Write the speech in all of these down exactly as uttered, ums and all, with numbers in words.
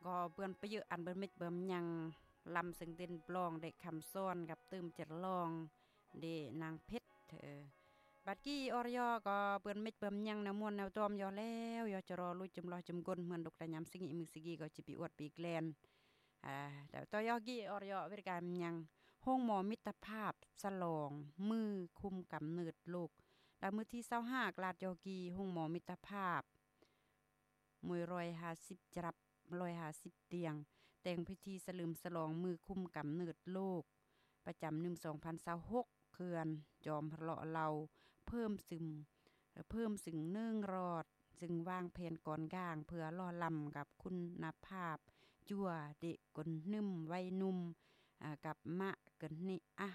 ก็เปิ้นไปเยอะอันเบิ่นเม็ดเบิ่มยังลำซึ่งเด่นปลองได้คำซ้อนกับตืมจัดลองเดนางเพชรเออบัดกี้อรยก็เปิ้นเม็ดเบิ่มยังแนวม่วนแนวตอมยอแล้วยอจะรอลุยจำรอจำกลเหมือนดอกตะยำสิงิมึกสิกีก็จิปีอวดปีแกลนอ่าแต่ตอยอกี้อรยเวรการยังห้องหมอมิตรภาพสลองมือคุมกำเนิดลูกดาวมื้อที่ยี่สิบห้ากลาดยอกีห้องหมอมิตรภาพมวยหนึ่งร้อยห้าสิบจับหนึ่งร้อยห้าสิบเตียงแต่งพิธีสลืมสลองมือคุมกำเนิดลูกประจำหนึ่ง สองพันยี่สิบหกเขื่อนจอมพระเลาะเราเพิ่มซึมเพิ่มสึงเนื่องรอดจึงวางแผนก่อนก้างเพื่อล่อลำกับคุณภาพจั่วเด็กกนนึ่มไว้นุ่มกับมะกันนี่อ่ะ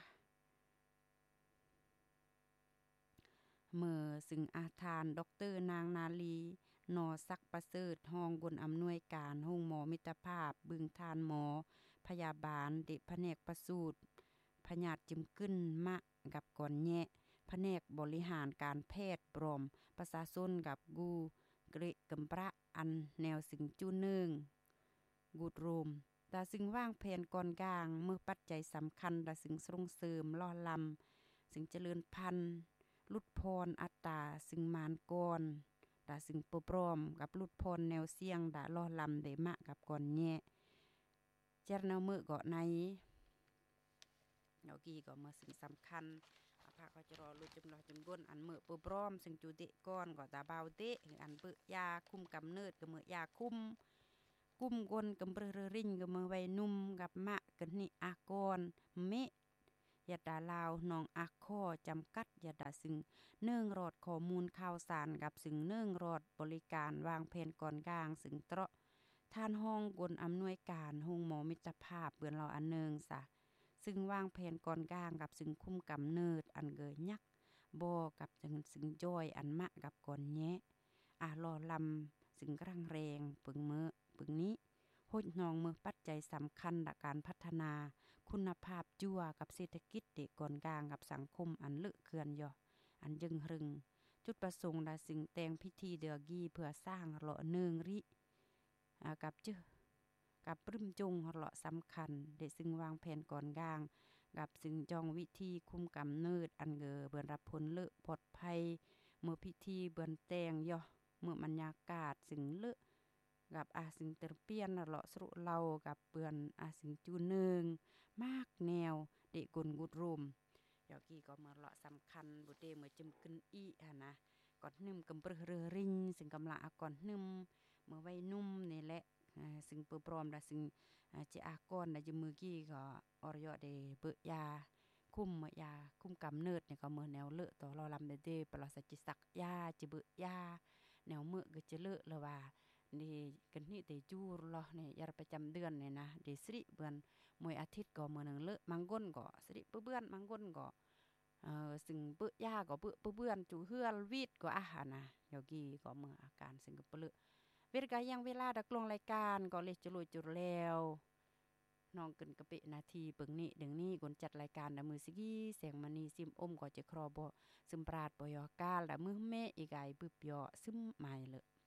เมื่อซึ่งอาทานดรนางนาลีนอสักประเสริฐห้องกนอำนวยการห้องหมอมิตรภาพบึงทานหมอพยาบาลเด็กแผนกประสูติพญาติจิมขึ้นมะกับก่อนแยะแผนกบริหารการแพทย์ปลอมประชาชนกับกูเกรกำประอันแนวสิงจูเนึงกูดรูมแต่ซึ่งว่างแผนก่อนกลางเมื่อปัจจัยสำคัญแต่ซึ่งส่งเสริมล่อลำซึ่งเจริญพันธุ์ลุดพรอัตตาซึ่งมานก่อนดาซึ่งปปรอมกับลุดพรแนวเสียงดาล่อลำได้มะกับก่อนแยะเจรแนวมือก็ในเนากี้ก็มาสิ่งสำคัญภาคก็จะรอลุจำรอจำก้นอันมือปปรอมซึ่งจูเตะก้อนก็ตาเบาเตะอันเปยาคุมกำเนิดก็มือยาคุมกุมก้นกำเรริงก็มือไว้นุ่มกับมะกันนี่อากรเมยาดาลาวน้องอักข้อจำกัดยาดาซึ่งเนื่องรอดข้อมูลข่าวสารกับซึ่งเนื่องรอดบริการวางแผนก่อนกลางซึ่งเตาะท่านห้องกลอำนวยการห้องหมอมิตรภาพเบือนเราอันเนึงซะซึ่งวางแผนก่อนกลางกับซึ่งคุมกำเนิดอันเกยยักบ่กับซึ่งซึ่งจ้อยอันมะกับก่อนแยะอ่ะรอลำซึ่งกำลังแรงปึงมื้อปึงนี้โหดนองมือปัจจัยสำคัญในการพัฒนาคุณภาพจั่วกับเศรษฐกิจเด็กก่อนกลางกับสังคมอันเลอะเคือนย่ออันยึงรึงจุดประสงค์ได้สิ่งแต่งพิธีเดือกี้เพื่อสร้างเลาะเนืองริอ่ากับเจอกับปรึมจงเลาะสำคัญได้ซึ่งวางแผนก่อนกลางกับซึ่งจองวิธีคุมกำเนิดอันเกอเบิ่นรับผลเลอะปลอดภัยเมื่อพิธีเบิ่นแต่งย่อเมื่อบรรยากาศซึ่งเลอะกับอาสิงเตอร์เปียนเลาะสรุเรากับเปือนอาสิงจูนึงมากแนวเด็กกลกุดรุมยอกี้ก็มาเลาะสำคัญบ่เตเมื่อจึมขึ้นอีหั่นนะก่อนนึ่มกำเปรอริงซึ่งกำละก่อนนึ่มเมื่อไว้นุ่มนี่แหละอ่าซึ่งเปิ้นพร้อมดาซึ่งอ่าจิอากรได้อยู่มือกี้ก็อรยได้เบิกยาคุมยาคุมกำเนิดนี่ก็มื้อแนวเลอะต่อเราลำได้เดปลอสจิสักยาจิเบิกยาแนวมื้อก็จะเลอะแล้วว่านี่กันนี่แต่จูรลอนี่ยาประจำเดือนนี่นะเดสิริเบิ่นมวยอาทิตย์ก็มื้อนึงเลอะมังก้นก็สิริเปื้อนมังก้นก็เอ่อซึ่งเปื้อยาก็เปื้อเปื้อนจูเฮือวีดก็อาหารนะยอกี้ก็มื้ออาการซึ่งก็เปลือเวลายังเวลาดักลงรายการก็เลยจะลุยจุดแล้วน้องกึนกะเปนาทีปึงนี้ดึงนี้คนจัดรายการดมือสิกี้เสียงมณีซิมอมก็จะครอบ่ซึมปราดปยอกาลดมือแม่อีกายบึบยอซึมหมายเล